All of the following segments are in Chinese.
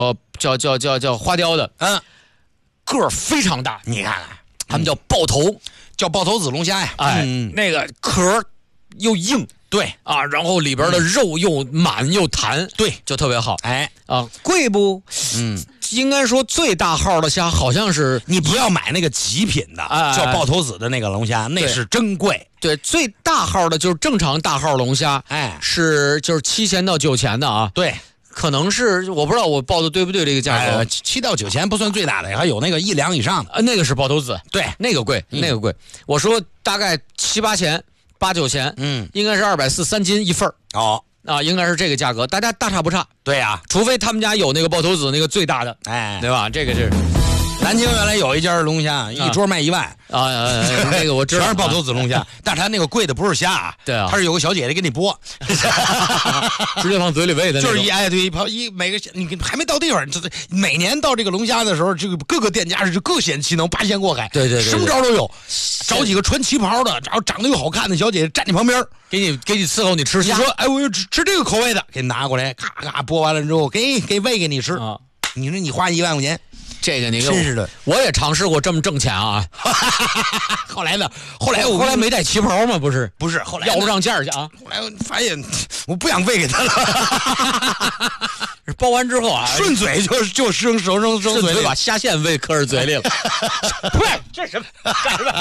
叫花雕的，个儿非常大， 你看看， 他们叫爆头， 叫爆头子龙虾呀。 那个壳又硬， 对啊，然后里边的肉又满又弹， 对， 就特别好。贵不？应该说最大号的虾好像是你不要买那个极品的，叫爆头子的那个龙虾，那是真贵。 对，最大号的就是正常大号龙虾，就是7000到9000的啊。 对。 可能是我不知道我报的对不对，这个价格 7到9千不算最大的，还有那个1两以上的， 那个是爆头子， 对， 那个贵，那个贵。我说大概7、8千，8、9千，应该是240、3斤一份应该是这个价格，大家大差不差。 对呀， 除非他们家有那个爆头子那个最大的，对吧？这个是。 南京原来有一家龙虾，一桌卖1万那个我知道， 全是爆头子龙虾，但是他那个贵的不是虾对啊， 他是有个小姐姐给你剥， 直接往嘴里喂的， 就是每个你还没到地方，每年到这个龙虾的时候，这个各个店家是各显其能，八仙过海， 对， 什么招都有，找几个穿旗袍的，然后长得又好看的小姐姐站你旁边， 给你伺候你吃虾， 你说我要吃这个口味的，给你拿过来，咔咔剥完了之后，给喂给你吃你说你花1万块钱。 这个你真是的， 我也尝试过这么挣钱啊。 后来呢？后来没带旗袍吗？不是， 后来要不上价去啊。 后来我发现我不想喂给他了。 包完之后啊， 顺嘴就生嘴里， 把虾线喂客人嘴里了。 不是，这什么干什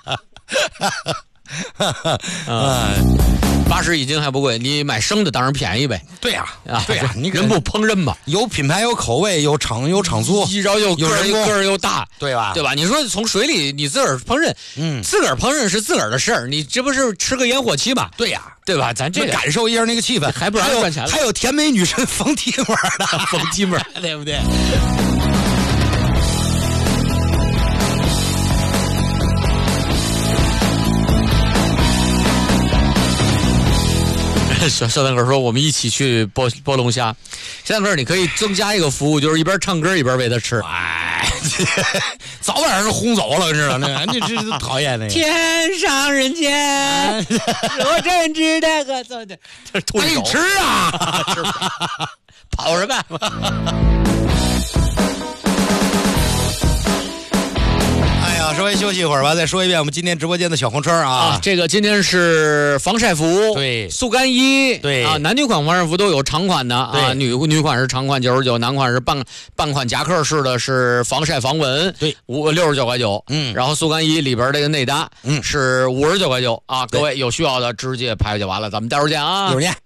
么 ？80一斤还不贵，你买生的当然便宜呗。 对呀， 你人不烹饪吧？ 有品牌，有口味，有厂租， 然后又个儿又大， 对吧？ 对吧？你说从水里你自个儿烹饪，自个儿烹饪是自个儿的事儿，你这不是吃个烟火气吧？ 对呀， 对吧？咱这感受一下那个气氛， 还不让赚钱了。 还有甜美女神冯提莫的冯提莫， 对不对？ 小蛋哥说：“我们一起去剥龙虾。”小蛋哥，你可以增加一个服务，就是一边唱歌一边喂他吃。 早晚上轰走了，知道那你这讨厌那个。 天上人间，我真值得个走的。 赶紧吃啊！ 跑着干。 稍微休息一会儿吧，再说一遍我们今天直播间的小红车啊。 这个今天是防晒服， 对， 速干衣， 对啊，男女款防晒服都有长款的啊，女款是长款99，男款是半款夹克式的，是防晒防蚊， 对 ，69.9块，然后速干衣里边这个内搭，是59.9块啊，各位有需要的直接拍就完了，咱们待会儿见啊， 一会儿见。